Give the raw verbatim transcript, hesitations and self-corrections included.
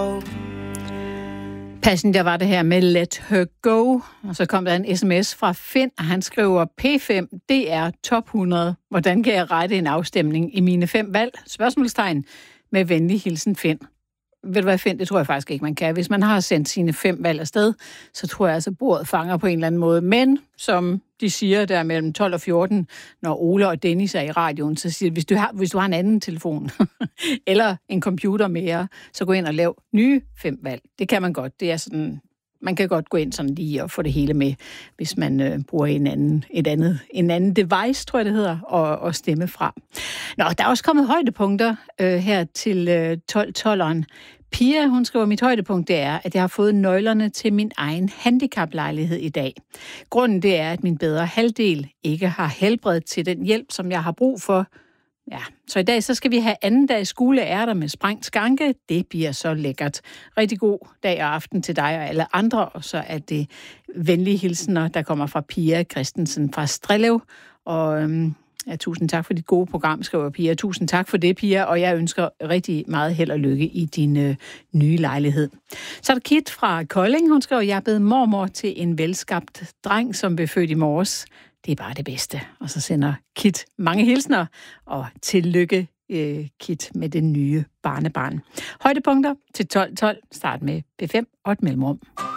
Passenger var det her med Let Her Go, og så kom der en sms fra Finn, og han skriver, P fem, det er top hundrede. Hvordan kan jeg rette en afstemning i mine fem valg? Spørgsmålstegn med venlig hilsen Finn. Ved du hvad, Finn? Det tror jeg faktisk ikke, man kan. Hvis man har sendt sine fem valg afsted, så tror jeg altså, bordet fanger på en eller anden måde. Men som de siger der mellem tolv og fjorten, når Ole og Dennis er i radioen, så siger de, hvis du har, hvis du har en anden telefon, eller en computer mere, så gå ind og lav nye fem valg. Det kan man godt. Det er sådan, man kan godt gå ind sådan lige og få det hele med, hvis man øh, bruger en anden, et andet, en anden device, tror jeg det hedder, og, og stemme fra. Nå, der er også kommet højdepunkter øh, her til øh, tolv-tolleren. Pia, hun skriver, mit højdepunkt det er, at jeg har fået nøglerne til min egen handicaplejlighed i dag. Grunden det er, at min bedre halvdel ikke har helbred til den hjælp, som jeg har brug for. Ja, så i dag så skal vi have anden dags skoleærter med sprængt skanke. Det bliver så lækkert. Rigtig god dag og aften til dig og alle andre. Og så er det venlige hilsener, der kommer fra Pia Christensen fra Strellev. Og øhm, ja, tusind tak for dit gode program, skriver Pia. Tusind tak for det, Pia. Og jeg ønsker rigtig meget held og lykke i din øh, nye lejlighed. Så er der Kit fra Kolding. Hun skriver, jeg er blevet mormor til en velskabt dreng, som blev født i morges. Det er bare det bedste. Og så sender Kit mange hilsner, og tillykke, øh, Kit, med den nye barnebarn. Højdepunkter til tolv tolv. Start med P fem og et mellemrum.